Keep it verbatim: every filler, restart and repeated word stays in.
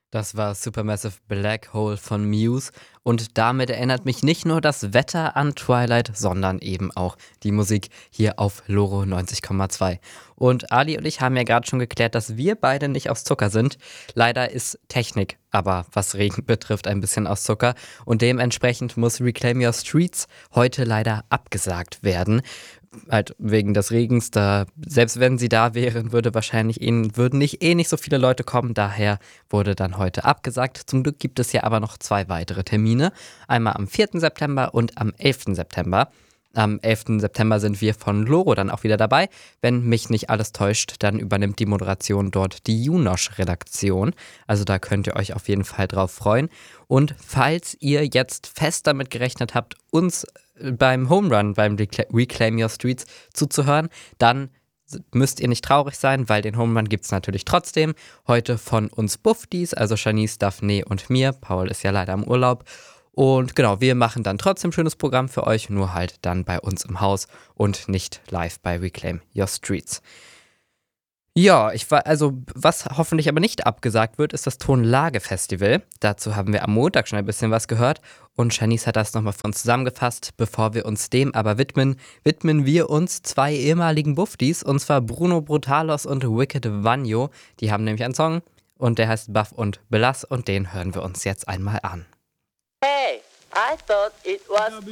Das war Supermassive Black Hole von Muse und damit erinnert mich nicht nur das Wetter an Twilight, sondern eben auch die Musik hier auf Loro neunzig Komma zwei. Und Ali und ich haben ja gerade schon geklärt, dass wir beide nicht aus Zucker sind. Leider ist Technik aber, was Regen betrifft, ein bisschen aus Zucker und dementsprechend muss Reclaim Your Streets heute leider abgesagt werden. Halt wegen des Regens, da selbst wenn sie da wären, würde wahrscheinlich eh, würden nicht eh nicht so viele Leute kommen, daher wurde dann heute abgesagt. Zum Glück gibt es ja aber noch zwei weitere Termine, einmal am vierten September und am elften September. Am elften September sind wir von Loro dann auch wieder dabei. Wenn mich nicht alles täuscht, dann übernimmt die Moderation dort die Junosch-Redaktion. Also da könnt ihr euch auf jeden Fall drauf freuen. Und falls ihr jetzt fest damit gerechnet habt, uns beim Home Run, beim Reclaim Your Streets zuzuhören, dann müsst ihr nicht traurig sein, weil den Home Run gibt es natürlich trotzdem. Heute von uns Buffdies, also Shanice, Daphne und mir. Paul ist ja leider im Urlaub. Und genau, wir machen dann trotzdem ein schönes Programm für euch, nur halt dann bei uns im Haus und nicht live bei Reclaim Your Streets. Ja, ich war, also, was hoffentlich aber nicht abgesagt wird, ist das Tonlage-Festival. Dazu haben wir am Montag schon ein bisschen was gehört und Shanice hat das nochmal für uns zusammengefasst. Bevor wir uns dem aber widmen, widmen wir uns zwei ehemaligen Buffdies, und zwar Bruno Brutalos und Wicked Vanyo. Die haben nämlich einen Song und der heißt Buff und Belass und den hören wir uns jetzt einmal an. Hey, I thought it was